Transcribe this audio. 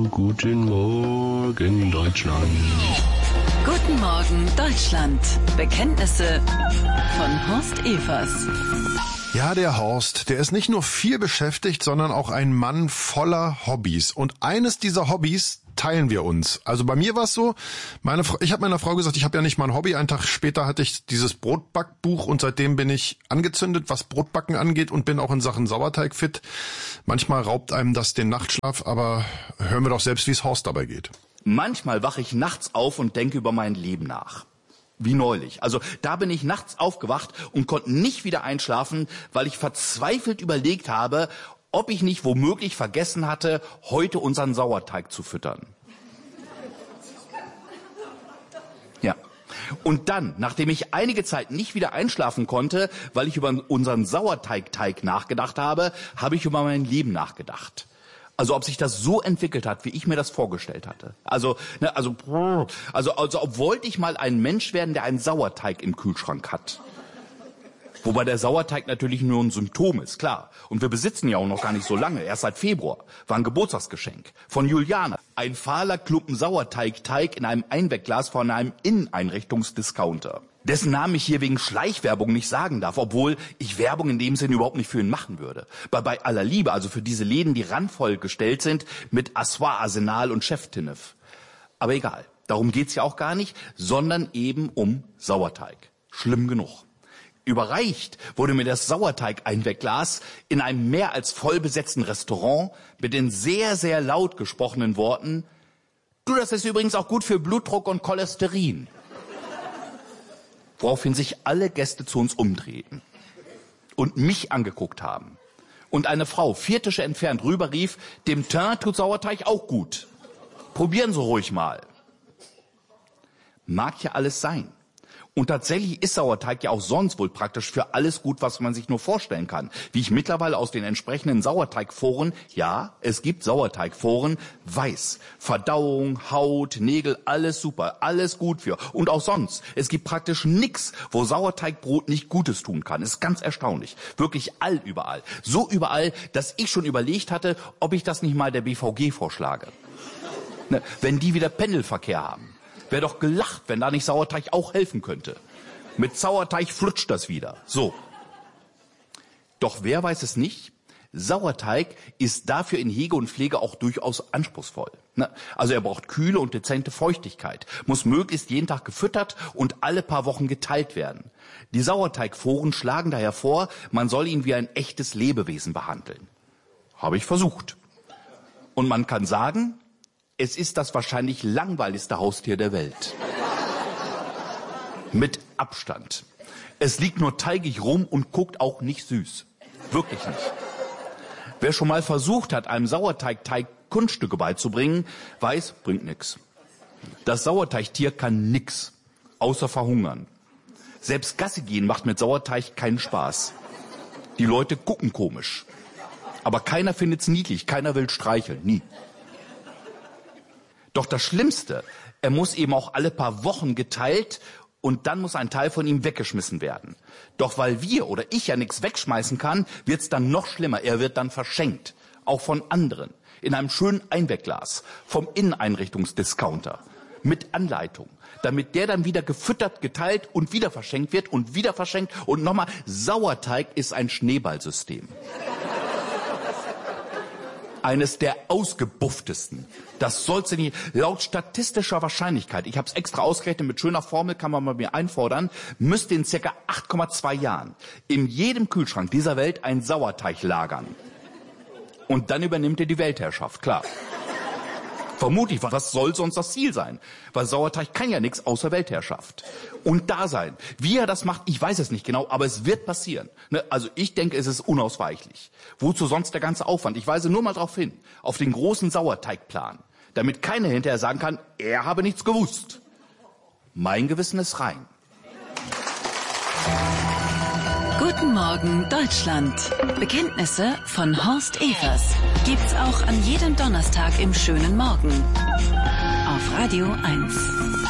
Guten Morgen, Deutschland. Guten Morgen, Deutschland. Bekenntnisse von Horst Evers. Ja, der Horst, der ist nicht nur viel beschäftigt, sondern auch ein Mann voller Hobbys. Und eines dieser Hobbys teilen wir uns. Also bei mir war es so, ich habe meiner Frau gesagt, ich habe ja nicht mal ein Hobby. Einen Tag später hatte ich dieses Brotbackbuch und seitdem bin ich angezündet, was Brotbacken angeht und bin auch in Sachen Sauerteig fit. Manchmal raubt einem das den Nachtschlaf, aber hören wir doch selbst, wie es Horst dabei geht. Manchmal wache ich nachts auf und denke über mein Leben nach. Wie neulich. Also da bin ich nachts aufgewacht und konnte nicht wieder einschlafen, weil ich verzweifelt überlegt habe, ob ich nicht womöglich vergessen hatte, heute unseren Sauerteig zu füttern. Ja. Und dann, nachdem ich einige Zeit nicht wieder einschlafen konnte, weil ich über unseren Sauerteigteig nachgedacht habe, habe ich über mein Leben nachgedacht. Also ob sich das so entwickelt hat, wie ich mir das vorgestellt hatte. Also wollte ich mal ein Mensch werden, der einen Sauerteig im Kühlschrank hat. Wobei der Sauerteig natürlich nur ein Symptom ist, klar. Und wir besitzen ja auch noch gar nicht so lange, erst seit Februar. War ein Geburtstagsgeschenk von Juliane. Ein fahler Klumpen Sauerteigteig in einem Einwegglas von einem Inneneinrichtungsdiscounter. Dessen Namen ich hier wegen Schleichwerbung nicht sagen darf, obwohl ich Werbung in dem Sinne überhaupt nicht für ihn machen würde. Bei aller Liebe, also für diese Läden, die randvoll gestellt sind mit Assoir, Arsenal und Chef Tinnef. Aber egal, darum geht's ja auch gar nicht, sondern eben um Sauerteig. Schlimm genug. Überreicht wurde mir das Sauerteig-Einwegglas in einem mehr als voll besetzten Restaurant mit den sehr, sehr laut gesprochenen Worten: Du, das ist übrigens auch gut für Blutdruck und Cholesterin. Woraufhin sich alle Gäste zu uns umdrehten und mich angeguckt haben. Und eine Frau 4 Tische entfernt rüber rief: Dem Teint tut Sauerteig auch gut. Probieren Sie ruhig mal. Mag ja alles sein. Und tatsächlich ist Sauerteig ja auch sonst wohl praktisch für alles gut, was man sich nur vorstellen kann. Wie ich mittlerweile aus den entsprechenden Sauerteigforen, ja, es gibt Sauerteigforen, weiß. Verdauung, Haut, Nägel, alles super, alles gut für. Und auch sonst. Es gibt praktisch nix, wo Sauerteigbrot nicht Gutes tun kann. Ist ganz erstaunlich. Wirklich überall. So überall, dass ich schon überlegt hatte, ob ich das nicht mal der BVG vorschlage. Ne, wenn die wieder Pendelverkehr haben. Wäre doch gelacht, wenn da nicht Sauerteig auch helfen könnte. Mit Sauerteig flutscht das wieder. So. Doch wer weiß es nicht? Sauerteig ist dafür in Hege und Pflege auch durchaus anspruchsvoll. Also er braucht kühle und dezente Feuchtigkeit, muss möglichst jeden Tag gefüttert und alle paar Wochen geteilt werden. Die Sauerteigforen schlagen daher vor, man soll ihn wie ein echtes Lebewesen behandeln. Habe ich versucht. Und man kann sagen, es ist das wahrscheinlich langweiligste Haustier der Welt. Mit Abstand. Es liegt nur teigig rum und guckt auch nicht süß. Wirklich nicht. Wer schon mal versucht hat, einem Sauerteigteig Kunststücke beizubringen, weiß, bringt nix. Das Sauerteigtier kann nix, außer verhungern. Selbst Gassi gehen macht mit Sauerteig keinen Spaß. Die Leute gucken komisch. Aber keiner findet's niedlich, keiner will streicheln, nie. Doch das Schlimmste, er muss eben auch alle paar Wochen geteilt und dann muss ein Teil von ihm weggeschmissen werden. Doch weil wir oder ich ja nichts wegschmeißen kann, wird's dann noch schlimmer. Er wird dann verschenkt, auch von anderen, in einem schönen Einwegglas, vom Inneneinrichtungsdiscounter, mit Anleitung, damit der dann wieder gefüttert, geteilt und wieder verschenkt wird und wieder verschenkt. Und nochmal, Sauerteig ist ein Schneeballsystem. Eines der ausgebufftesten. Das soll's nicht. Laut statistischer Wahrscheinlichkeit, ich habe es extra ausgerechnet, mit schöner Formel kann man mal mir einfordern, müsste in circa 8,2 Jahren in jedem Kühlschrank dieser Welt ein Sauerteig lagern. Und dann übernimmt er die Weltherrschaft, klar. Vermutlich, was soll sonst das Ziel sein? Weil Sauerteig kann ja nichts außer Weltherrschaft. Und Dasein. Wie er das macht, ich weiß es nicht genau, aber es wird passieren. Also ich denke, es ist unausweichlich. Wozu sonst der ganze Aufwand? Ich weise nur mal darauf hin, auf den großen Sauerteigplan. Damit keiner hinterher sagen kann, er habe nichts gewusst. Mein Gewissen ist rein. Guten Morgen, Deutschland. Bekenntnisse von Horst Evers gibt's auch an jedem Donnerstag im schönen Morgen. Auf Radio 1.